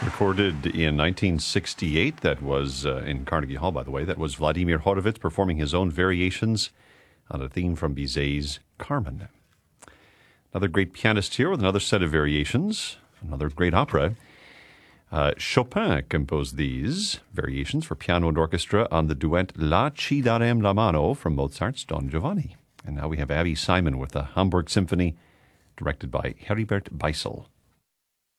Recorded in 1968, that was in Carnegie Hall, by the way. That was Vladimir Horowitz performing his own variations on a theme from Bizet's Carmen. Another great pianist here with another set of variations, another great opera. Chopin composed these variations for piano and orchestra on the duet La Ci darem la mano from Mozart's Don Giovanni. And now we have Abby Simon with the Hamburg Symphony, directed by Heribert Beisel.